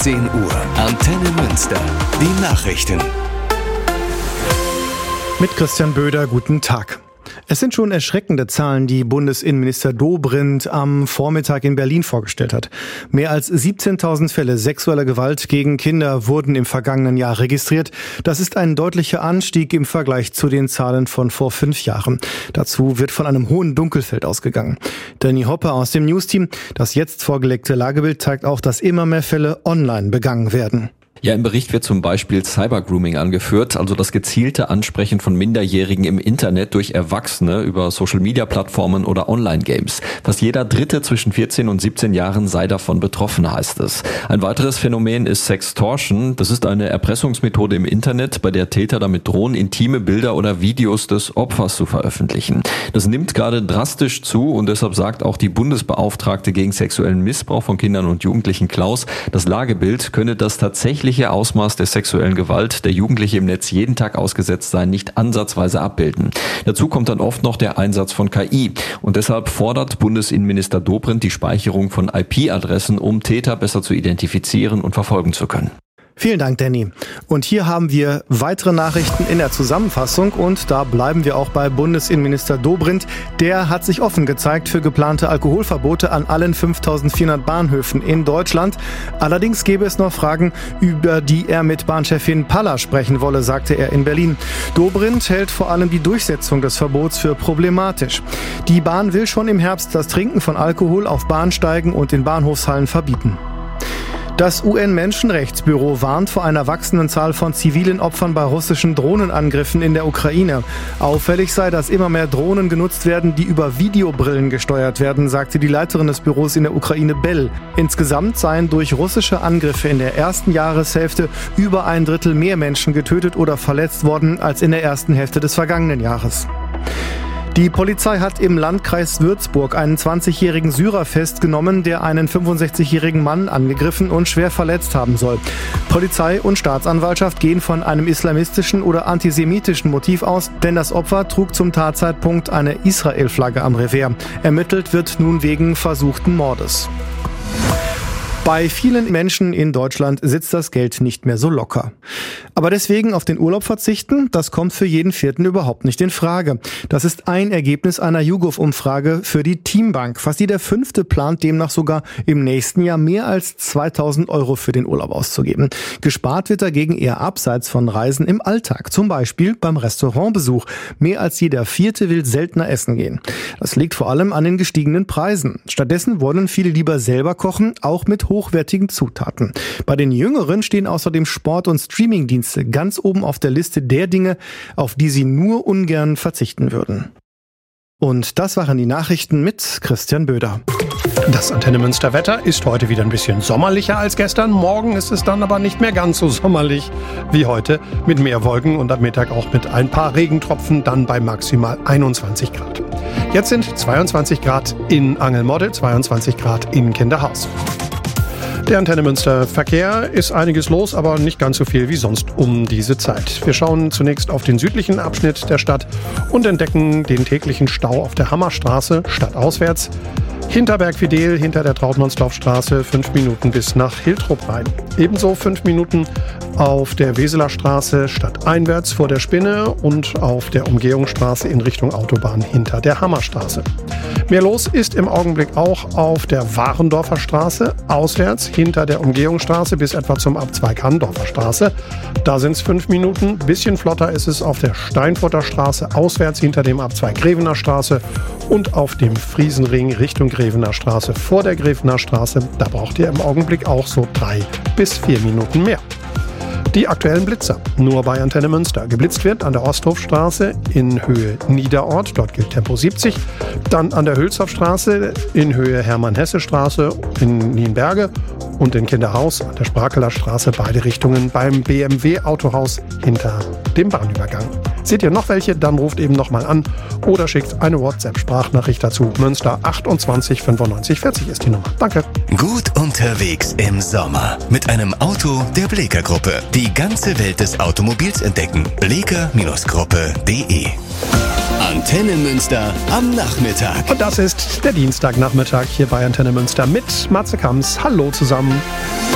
10 Uhr. Antenne Münster. Die Nachrichten. Mit Christian Böder, guten Tag. Es sind schon erschreckende Zahlen, die Bundesinnenminister Dobrindt am Vormittag in Berlin vorgestellt hat. Mehr als 17.000 Fälle sexueller Gewalt gegen Kinder wurden im vergangenen Jahr registriert. Das ist ein deutlicher Anstieg im Vergleich zu den Zahlen von vor 5 Jahren. Dazu wird von einem hohen Dunkelfeld ausgegangen. Danny Hoppe aus dem Newsteam. Das jetzt vorgelegte Lagebild zeigt auch, dass immer mehr Fälle online begangen werden. Ja, im Bericht wird zum Beispiel Cybergrooming angeführt, also das gezielte Ansprechen von Minderjährigen im Internet durch Erwachsene über Social-Media-Plattformen oder Online-Games. Fast jeder Dritte zwischen 14 und 17 Jahren sei davon betroffen, heißt es. Ein weiteres Phänomen ist Sextortion. Das ist eine Erpressungsmethode im Internet, bei der Täter damit drohen, intime Bilder oder Videos des Opfers zu veröffentlichen. Das nimmt gerade drastisch zu und deshalb sagt auch die Bundesbeauftragte gegen sexuellen Missbrauch von Kindern und Jugendlichen Klaus, das Lagebild könne das tatsächliche Ausmaß der sexuellen Gewalt, der Jugendliche im Netz jeden Tag ausgesetzt sein, nicht ansatzweise abbilden. Dazu kommt dann oft noch der Einsatz von KI. Und deshalb fordert Bundesinnenminister Dobrindt die Speicherung von IP-Adressen, um Täter besser zu identifizieren und verfolgen zu können. Vielen Dank, Danny. Und hier haben wir weitere Nachrichten in der Zusammenfassung und da bleiben wir auch bei Bundesinnenminister Dobrindt. Der hat sich offen gezeigt für geplante Alkoholverbote an allen 5.400 Bahnhöfen in Deutschland. Allerdings gäbe es noch Fragen, über die er mit Bahnchefin Paller sprechen wolle, sagte er in Berlin. Dobrindt hält vor allem die Durchsetzung des Verbots für problematisch. Die Bahn will schon im Herbst das Trinken von Alkohol auf Bahnsteigen und in Bahnhofshallen verbieten. Das UN-Menschenrechtsbüro warnt vor einer wachsenden Zahl von zivilen Opfern bei russischen Drohnenangriffen in der Ukraine. Auffällig sei, dass immer mehr Drohnen genutzt werden, die über Videobrillen gesteuert werden, sagte die Leiterin des Büros in der Ukraine Bell. Insgesamt seien durch russische Angriffe in der ersten Jahreshälfte über 1/3 mehr Menschen getötet oder verletzt worden als in der ersten Hälfte des vergangenen Jahres. Die Polizei hat im Landkreis Würzburg einen 20-jährigen Syrer festgenommen, der einen 65-jährigen Mann angegriffen und schwer verletzt haben soll. Polizei und Staatsanwaltschaft gehen von einem islamistischen oder antisemitischen Motiv aus, denn das Opfer trug zum Tatzeitpunkt eine Israel-Flagge am Revers. Ermittelt wird nun wegen versuchten Mordes. Bei vielen Menschen in Deutschland sitzt das Geld nicht mehr so locker. Aber deswegen auf den Urlaub verzichten, das kommt für jeden Vierten überhaupt nicht in Frage. Das ist ein Ergebnis einer YouGov-Umfrage für die Teambank. Fast jeder Fünfte plant demnach sogar im nächsten Jahr mehr als 2.000 € für den Urlaub auszugeben. Gespart wird dagegen eher abseits von Reisen im Alltag, zum Beispiel beim Restaurantbesuch. Mehr als jeder Vierte will seltener essen gehen. Das liegt vor allem an den gestiegenen Preisen. Stattdessen wollen viele lieber selber kochen, auch mit hochwertigen Zutaten. Bei den Jüngeren stehen außerdem Sport- und Streamingdienste ganz oben auf der Liste der Dinge, auf die sie nur ungern verzichten würden. Und das waren die Nachrichten mit Christian Böder. Das Antenne Münster Wetter ist heute wieder ein bisschen sommerlicher als gestern. Morgen ist es dann aber nicht mehr ganz so sommerlich wie heute, mit mehr Wolken und am Mittag auch mit ein paar Regentropfen, dann bei maximal 21 Grad. Jetzt sind 22 Grad in Angelmodde, 22 Grad in Kinderhaus. Der Antenne Münster Verkehr ist einiges los, aber nicht ganz so viel wie sonst um diese Zeit. Wir schauen zunächst auf den südlichen Abschnitt der Stadt und entdecken den täglichen Stau auf der Hammerstraße stadtauswärts. Hinterberg-Fidel hinter der Trautmannsdorfstraße 5 Minuten bis nach Hiltrup rein. Ebenso 5 Minuten auf der Weseler Straße stadteinwärts vor der Spinne und auf der Umgehungsstraße in Richtung Autobahn hinter der Hammerstraße. Mehr los ist im Augenblick auch auf der Warendorfer Straße auswärts hinter der Umgehungsstraße bis etwa zum Abzweig Handorfer Straße. Da sind es 5 Minuten. Bisschen flotter ist es auf der Steinfurter Straße auswärts hinter dem Abzweig Grevener Straße und auf dem Friesenring Richtung Grevener Straße vor der Grevener Straße. Da braucht ihr im Augenblick auch so 3 bis 4 Minuten mehr. Die aktuellen Blitzer, nur bei Antenne Münster. Geblitzt wird an der Osthofstraße in Höhe Niederort, dort gilt Tempo 70. Dann an der Hülshoffstraße in Höhe Hermann-Hesse-Straße in Nienberge und in Kinderhaus an der Sprakeler Straße, beide Richtungen beim BMW-Autohaus hinter dem Bahnübergang. Seht ihr noch welche, dann ruft eben nochmal an oder schickt eine WhatsApp-Sprachnachricht dazu. Münster 28 95 40 ist die Nummer. Danke. Gut unterwegs im Sommer mit einem Auto der Bleeker Gruppe. Die ganze Welt des Automobils entdecken. bleeker-gruppe.de. Antenne Münster am Nachmittag. Und das ist der Dienstagnachmittag hier bei Antenne Münster mit Matze Kamms. Hallo zusammen.